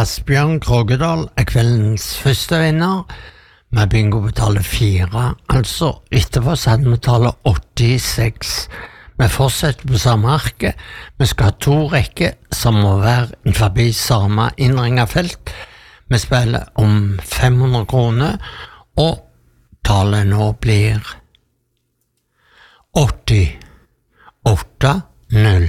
Asbjørn Krogedal kveldens første vinner. Med bingo betaler 4, altså etterpå så hadde vi tallet 86. Vi fortsetter på samme arket. Vi skal ha 2 rekker som må være forbi samme innringet felt. Vi spiller om 500 kroner, og tallet nå blir 80, 8, 0.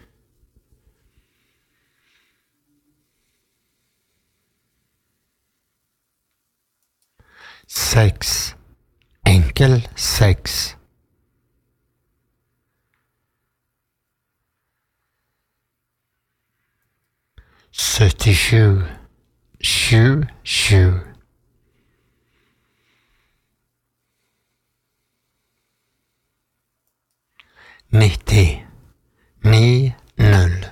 Seks, enkel 6. Syttisju, 7, 7. Nitti, 9, 0.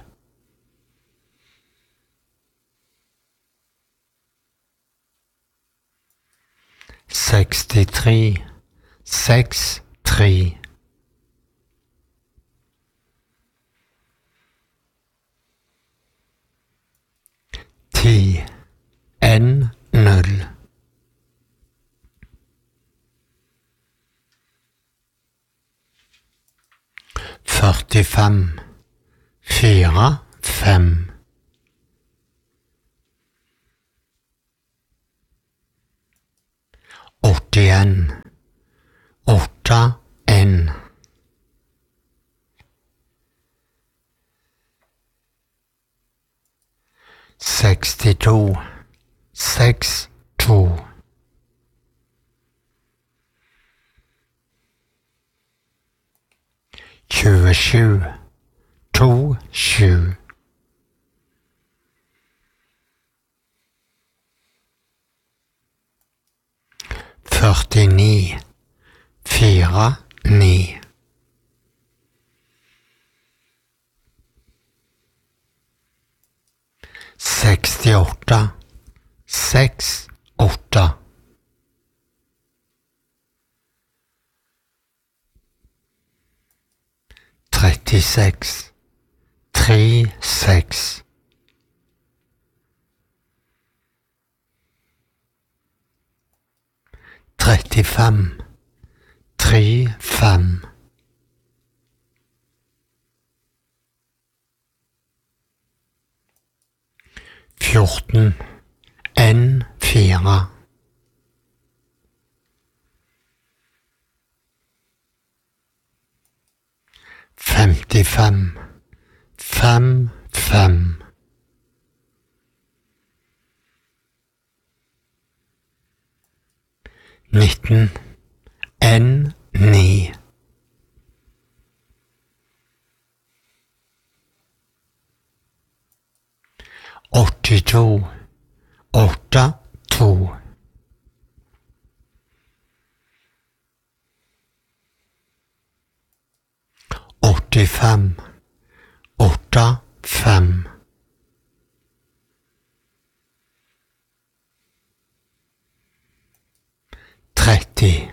Sekstitre, 6, 3. Ti, 1, 0. Førtifem, 4, 5. Åttien, 8, 1. Sekstito, 6, 2. Tjuesju, 2, 7. Førtini, 4, 9. Sekstiåtte, 6, 8. Trettiseks, 3, 6. Trettifem, 3, 5. Fjorten, 1, 4. Femtifem, 5, 5. Nitten, 1, 9. Åttito, 8, 2. Åttifem, 8, 5. Tretti,